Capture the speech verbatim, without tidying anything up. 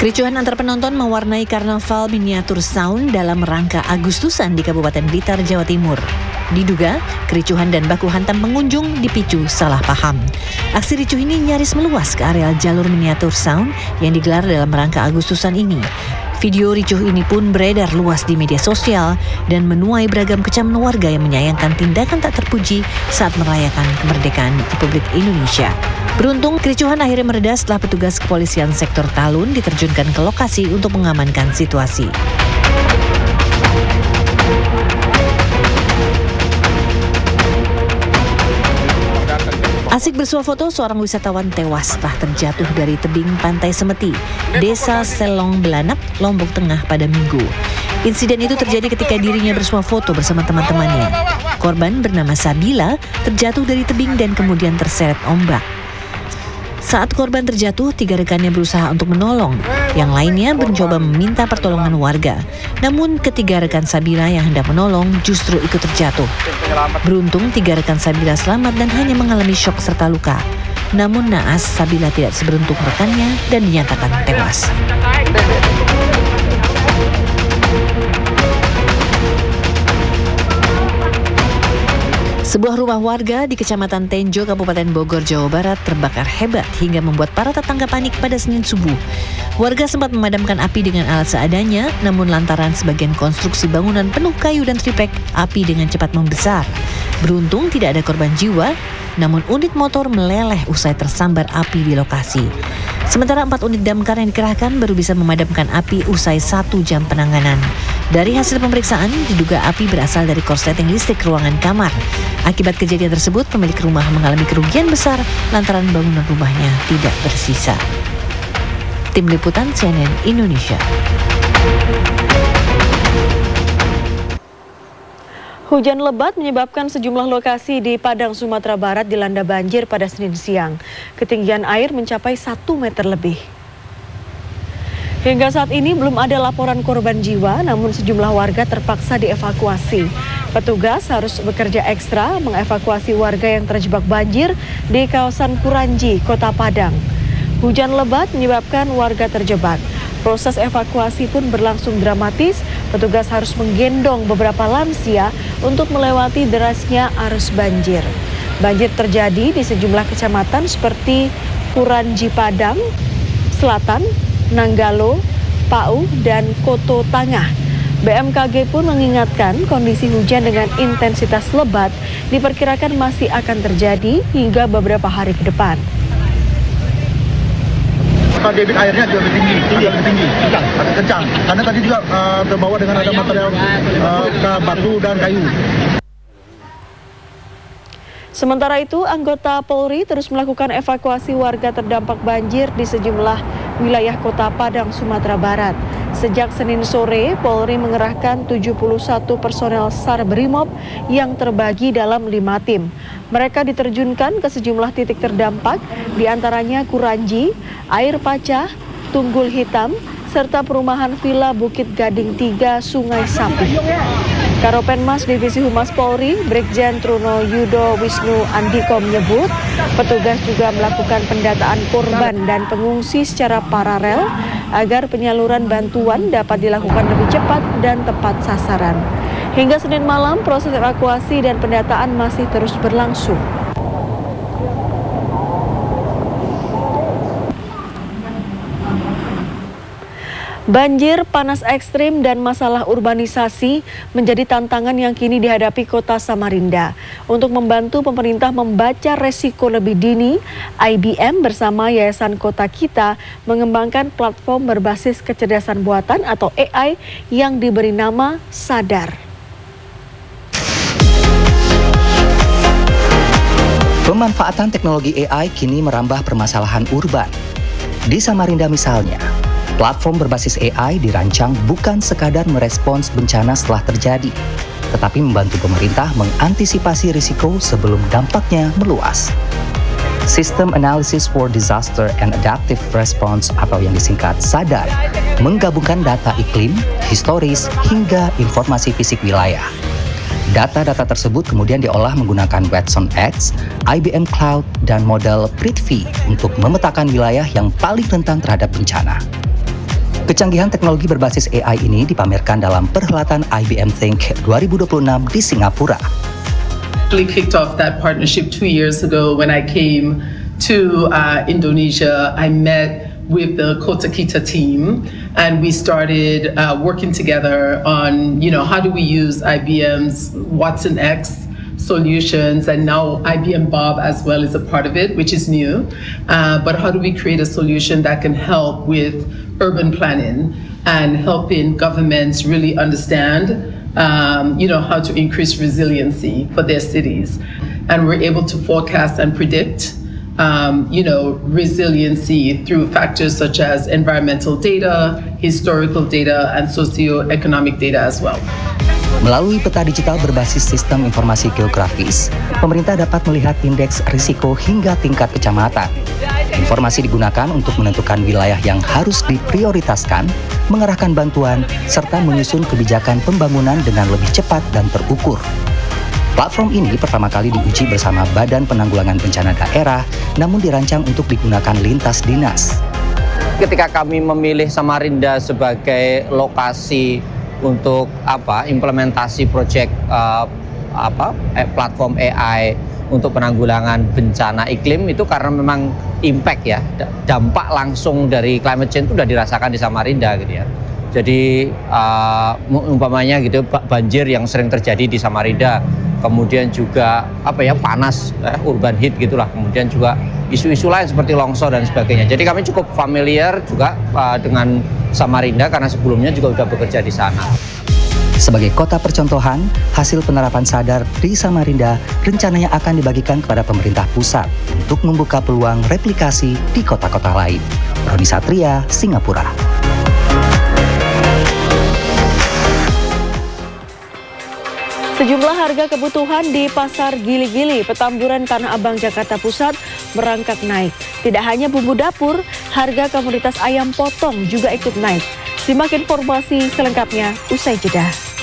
Kericuhan antar penonton mewarnai karnaval miniatur sound dalam rangka Agustusan di Kabupaten Blitar, Jawa Timur. Diduga, kericuhan dan baku hantam pengunjung dipicu salah paham. Aksi ricuh ini nyaris meluas ke areal jalur miniatur sound yang digelar dalam rangka Agustusan ini. Video ricuh ini pun beredar luas di media sosial dan menuai beragam kecaman warga yang menyayangkan tindakan tak terpuji saat merayakan kemerdekaan Republik Indonesia. Beruntung, kericuhan akhirnya mereda setelah petugas kepolisian sektor Talun diterjunkan ke lokasi untuk mengamankan situasi. Asik bersuah foto, seorang wisatawan tewas setelah terjatuh dari tebing Pantai Semeti, Desa Selong Belanap, Lombok Tengah pada Minggu. Insiden itu terjadi ketika dirinya bersuah foto bersama teman-temannya. Korban bernama Sabila terjatuh dari tebing dan kemudian terseret ombak. Saat korban terjatuh, tiga rekannya berusaha untuk menolong. Yang lainnya mencoba meminta pertolongan warga. Namun ketiga rekan Sabila yang hendak menolong justru ikut terjatuh. Beruntung tiga rekan Sabila selamat dan hanya mengalami syok serta luka. Namun naas Sabila tidak seberuntung rekannya dan dinyatakan tewas. Sebuah rumah warga di Kecamatan Tenjo, Kabupaten Bogor, Jawa Barat terbakar hebat hingga membuat para tetangga panik pada Senin subuh. Warga sempat memadamkan api dengan alat seadanya, namun lantaran sebagian konstruksi bangunan penuh kayu dan triplek, api dengan cepat membesar. Beruntung tidak ada korban jiwa, namun unit motor meleleh usai tersambar api di lokasi. Sementara empat unit damkar yang dikerahkan baru bisa memadamkan api usai satu jam penanganan. Dari hasil pemeriksaan, diduga api berasal dari korsleting listrik ruangan kamar. Akibat kejadian tersebut, pemilik rumah mengalami kerugian besar lantaran bangunan rumahnya tidak tersisa. Tim Liputan C N N Indonesia. Hujan lebat menyebabkan sejumlah lokasi di Padang, Sumatera Barat dilanda banjir pada Senin siang. Ketinggian air mencapai satu meter lebih. Hingga saat ini belum ada laporan korban jiwa, namun sejumlah warga terpaksa dievakuasi. Petugas harus bekerja ekstra mengevakuasi warga yang terjebak banjir di kawasan Kuranji, Kota Padang. Hujan lebat menyebabkan warga terjebak. Proses evakuasi pun berlangsung dramatis. Petugas harus menggendong beberapa lansia untuk melewati derasnya arus banjir. Banjir terjadi di sejumlah kecamatan seperti Kuranji Padang, Selatan, Nanggalo, Pau, dan Koto Tangah. B M K G pun mengingatkan kondisi hujan dengan intensitas lebat diperkirakan masih akan terjadi hingga beberapa hari ke depan. Debit airnya juga lebih tinggi, tinggi, lebih tinggi, kencang, kencang. Karena tadi juga uh, terbawa dengan ada material uh, batu dan kayu. Sementara itu, anggota Polri terus melakukan evakuasi warga terdampak banjir di sejumlah wilayah Kota Padang, Sumatera Barat. Sejak Senin sore, Polri mengerahkan tujuh puluh satu personel SAR Brimob yang terbagi dalam lima tim. Mereka diterjunkan ke sejumlah titik terdampak, diantaranya Kuranji, Air Pacah, Tunggul Hitam, serta perumahan Villa Bukit Gading tiga, Sungai Sapi. Karopenmas Divisi Humas Polri, Brigjen Truno Yudo Wisnu Andiko menyebut, petugas juga melakukan pendataan korban dan pengungsi secara paralel agar penyaluran bantuan dapat dilakukan lebih cepat dan tepat sasaran. Hingga Senin malam, proses evakuasi dan pendataan masih terus berlangsung. Banjir, panas ekstrim, dan masalah urbanisasi menjadi tantangan yang kini dihadapi Kota Samarinda. Untuk membantu pemerintah membaca resiko lebih dini, I B M bersama Yayasan Kota Kita mengembangkan platform berbasis kecerdasan buatan atau A I yang diberi nama Sadar. Pemanfaatan teknologi A I kini merambah permasalahan urban. Di Samarinda misalnya, platform berbasis A I dirancang bukan sekadar merespons bencana setelah terjadi, tetapi membantu pemerintah mengantisipasi risiko sebelum dampaknya meluas. System Analysis for Disaster and Adaptive Response atau yang disingkat SADAR menggabungkan data iklim, historis, hingga informasi fisik wilayah. Data-data tersebut kemudian diolah menggunakan Watson X, I B M Cloud, dan model Prithvi untuk memetakan wilayah yang paling rentan terhadap bencana. Kecanggihan teknologi berbasis A I ini dipamerkan dalam perhelatan I B M Think dua ribu dua puluh enam di Singapura. We kicked off that partnership two years ago when I came to uh, Indonesia. I met with the Kota Kita team, and we started uh, working together on, you know, how do we use I B M's Watson X solutions, and now I B M Bob as well is a part of it, which is new. Uh, but how do we create a solution that can help with urban planning and helping governments really understand, um, you know, how to increase resiliency for their cities. And we're able to forecast and predict, um, you know, resiliency through factors such as environmental data, historical data, and socioeconomic data as well. Melalui peta digital berbasis sistem informasi geografis, pemerintah dapat melihat indeks risiko hingga tingkat kecamatan. Informasi digunakan untuk menentukan wilayah yang harus diprioritaskan, mengarahkan bantuan, serta menyusun kebijakan pembangunan dengan lebih cepat dan terukur. Platform ini pertama kali diuji bersama Badan Penanggulangan Bencana Daerah, namun dirancang untuk digunakan lintas dinas. Ketika kami memilih Samarinda sebagai lokasi untuk apa implementasi proyek uh, apa eh, platform A I untuk penanggulangan bencana iklim, itu karena memang impact ya, dampak langsung dari climate change itu sudah dirasakan di Samarinda gitu ya. Jadi uh, umpamanya gitu banjir yang sering terjadi di Samarinda, kemudian juga apa ya panas, eh, urban heat gitulah, kemudian juga isu-isu lain seperti longsor dan sebagainya. Jadi kami cukup familiar juga uh, dengan Samarinda karena sebelumnya juga sudah bekerja di sana. Sebagai kota percontohan, hasil penerapan sadar di Samarinda rencananya akan dibagikan kepada pemerintah pusat untuk membuka peluang replikasi di kota-kota lain. Roni Satria, Singapura. Sejumlah harga kebutuhan di Pasar Gili-Gili, Petamburan, Tanah Abang, Jakarta Pusat merangkak naik. Tidak hanya bumbu dapur, harga komoditas ayam potong juga ikut naik. Simak informasi selengkapnya usai jeda.